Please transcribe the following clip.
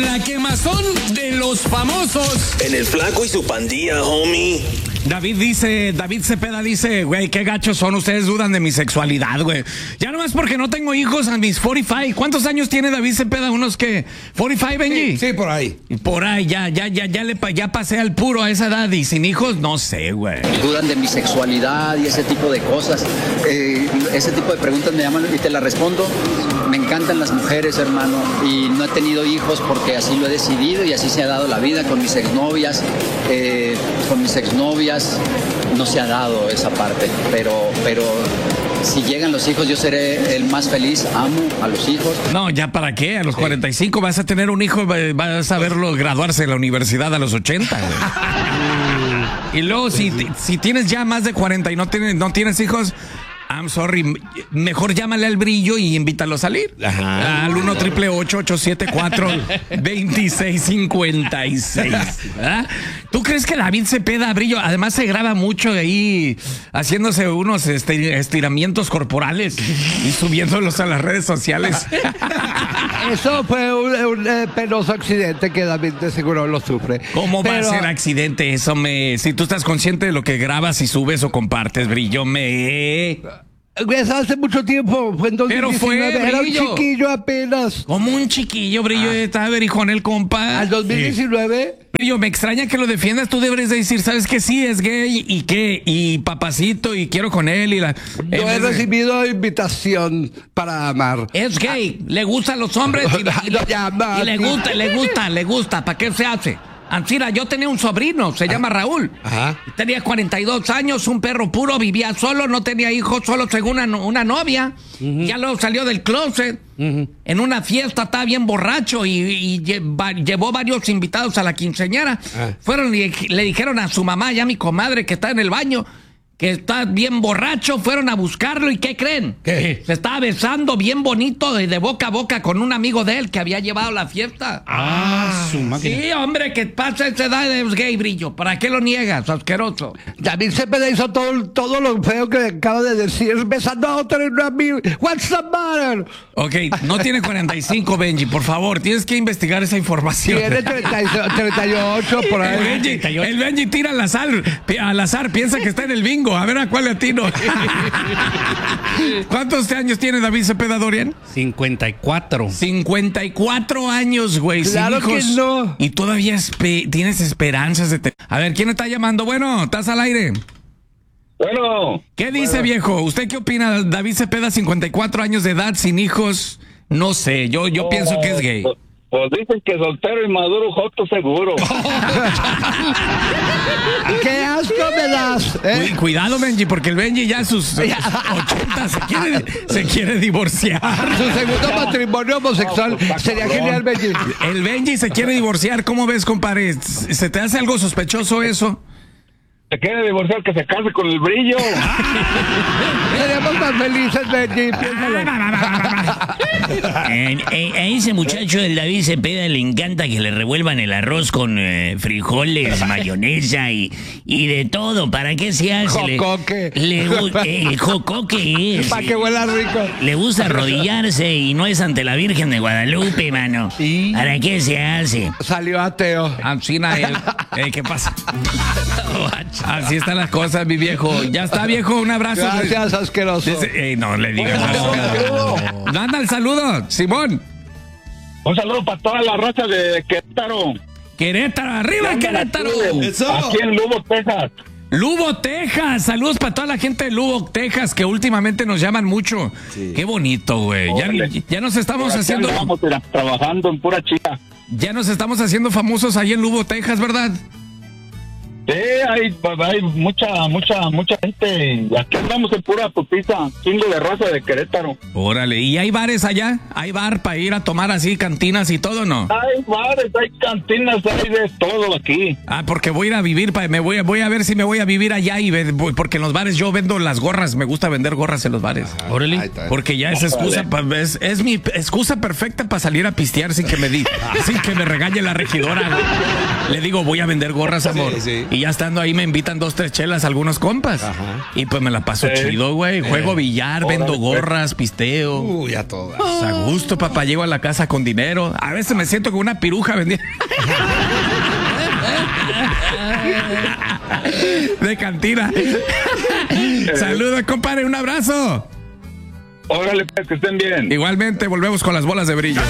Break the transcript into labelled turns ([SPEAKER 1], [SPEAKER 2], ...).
[SPEAKER 1] la quemazón de los famosos.
[SPEAKER 2] En el Flaco y su pandilla, homie.
[SPEAKER 1] David Cepeda dice, güey, qué gachos son, ustedes dudan de mi sexualidad, güey. Ya nomás porque no tengo hijos a mis 45. ¿Cuántos años tiene David Cepeda? ¿Unos que 45, Benji?
[SPEAKER 3] Sí, por ahí.
[SPEAKER 1] Por ahí, ya pasé al puro a esa edad y sin hijos, no sé, güey.
[SPEAKER 4] Dudan de mi sexualidad y ese tipo de cosas. Ese tipo de preguntas me llaman y te las respondo. Me encantan las mujeres, hermano, y no he tenido hijos porque así lo he decidido y así se ha dado la vida con mis exnovias. Con mis exnovias no se ha dado esa parte, pero si llegan los hijos yo seré el más feliz. Amo a los hijos.
[SPEAKER 1] No, ya para qué, a los 45 vas a tener un hijo, vas a verlo graduarse de la universidad a los 80, güey. Y luego si tienes ya más de 40 y no tienes hijos, I'm sorry, mejor llámale al Brillo y invítalo a salir. Ajá. Al 1-888-874-2656. ¿Verdad? ¿Tú crees que David Cepeda, Brillo, además se graba mucho ahí haciéndose unos estiramientos corporales y subiéndolos a las redes sociales?
[SPEAKER 5] Eso fue un penoso accidente que David de seguro lo sufre.
[SPEAKER 1] ¿Cómo va a ser accidente? Si tú estás consciente de lo que grabas y subes o compartes, Brillo,
[SPEAKER 5] Eso hace mucho tiempo, fue en 2019, era un chiquillo apenas.
[SPEAKER 1] Como un chiquillo, Brillo, estaba berijón el compa.
[SPEAKER 5] ¿Al 2019?
[SPEAKER 1] Sí. Brillo, me extraña que lo defiendas, tú deberías de decir, ¿sabes qué? Sí, es gay, ¿y qué? Y papacito, y quiero con él,
[SPEAKER 5] Yo he recibido invitación para amar.
[SPEAKER 1] Es gay, le gustan los hombres y le gusta, ¿para qué se hace? Ancira, yo tenía un sobrino, se llama Raúl. Ajá. Tenía 42 años, un perro puro, vivía solo, no tenía hijos, solo según una novia. Ya luego salió del closet. En una fiesta, estaba bien borracho y llevó varios invitados a la quinceañera. Fueron y le dijeron a su mamá, ya mi comadre, que está en el baño, que está bien borracho, fueron a buscarlo y ¿qué creen?
[SPEAKER 3] ¿Qué?
[SPEAKER 1] Se estaba besando bien bonito de boca a boca con un amigo de él que había llevado a la fiesta.
[SPEAKER 3] Su máquina.
[SPEAKER 1] Sí, hombre, que pasa esa edad de gay, Brillo. ¿Para qué lo niegas, asqueroso?
[SPEAKER 5] David Cepeda hizo todo lo feo que acaba de decir, besando a otro amigo. What's the matter?
[SPEAKER 1] Ok, no tiene 45, Benji, por favor, tienes que investigar esa información.
[SPEAKER 5] Tiene 38 por ahí.
[SPEAKER 1] El Benji tira al azar, piensa que está en el bingo. A ver a cuál latino. ¿Cuántos años tiene David Cepeda, Dorian?
[SPEAKER 3] 54.
[SPEAKER 1] 54 años, güey.
[SPEAKER 5] Claro que no.
[SPEAKER 1] Y todavía tienes esperanzas de A ver, ¿quién está llamando? Bueno, estás al aire.
[SPEAKER 6] Bueno.
[SPEAKER 1] ¿Qué dice, viejo? ¿Usted qué opina? David Cepeda, 54 años de edad, sin hijos. No sé, yo pienso que es gay.
[SPEAKER 6] Pues dicen que soltero y maduro, joto seguro.
[SPEAKER 5] ¡Qué asco me das!
[SPEAKER 1] Cuidado, Benji, porque el Benji ya a sus 80 se quiere divorciar.
[SPEAKER 5] Su segundo matrimonio homosexual. Sería genial, Benji.
[SPEAKER 1] El Benji se quiere divorciar. ¿Cómo ves, compadre? ¿Se te hace algo sospechoso eso?
[SPEAKER 6] Se quiere divorciar, que se case con el Brillo.
[SPEAKER 5] Seremos más felices, Benji.
[SPEAKER 7] A ese muchacho del David Cepeda le encanta que le revuelvan el arroz con frijoles, mayonesa y de todo. ¿Para qué se hace?
[SPEAKER 5] Jocoque.
[SPEAKER 7] El jocoque es.
[SPEAKER 5] Para que huela rico.
[SPEAKER 7] Le gusta arrodillarse y no es ante la Virgen de Guadalupe, mano.
[SPEAKER 5] ¿Y?
[SPEAKER 7] ¿Para qué se hace?
[SPEAKER 5] Salió ateo.
[SPEAKER 1] Ancina él. ¿Qué pasa? Así están las cosas, mi viejo. Ya está, viejo. Un abrazo.
[SPEAKER 5] Gracias, asqueroso.
[SPEAKER 1] No le digas nada. Manda el saludo, Simón.
[SPEAKER 6] Un saludo para toda la raza de Querétaro.
[SPEAKER 1] Querétaro, arriba Querétaro.
[SPEAKER 6] Aquí en Lugo, Texas.
[SPEAKER 1] Lugo, Texas. Saludos para toda la gente de Lugo, Texas, que últimamente nos llaman mucho. Sí. Qué bonito, güey. Ya nos estamos haciendo...
[SPEAKER 6] Estamos trabajando en pura chica.
[SPEAKER 1] Ya nos estamos haciendo famosos ahí en Lugo, Texas, ¿verdad?
[SPEAKER 6] Sí, hay mucha gente. Aquí andamos en pura putiza, chingo de raza de Querétaro.
[SPEAKER 1] Órale, ¿y hay bares allá? ¿Hay bar para ir a tomar así cantinas y todo, no?
[SPEAKER 6] Hay bares, hay cantinas, hay de todo aquí.
[SPEAKER 1] Porque voy a ir a vivir, voy a ver si me voy a vivir allá porque en los bares yo vendo las gorras, me gusta vender gorras en los bares.
[SPEAKER 3] Órale.
[SPEAKER 1] Porque ya es excusa, es mi excusa perfecta para salir a pistear sin que me regañe la regidora. Le digo, voy a vender gorras, amor.
[SPEAKER 3] Sí.
[SPEAKER 1] Y ya estando ahí me invitan 2, 3 chelas algunos compas. Y pues me la paso chido, güey. Juego billar, vendo gorras, pisteo.
[SPEAKER 5] Ya todo.
[SPEAKER 1] Pues a gusto, papá. Llego a la casa con dinero. A veces me siento como una piruja vendiendo. De cantina. Saludos, compadre. Un abrazo.
[SPEAKER 6] Órale, pues, que estén bien.
[SPEAKER 1] Igualmente, volvemos con las bolas de brillo.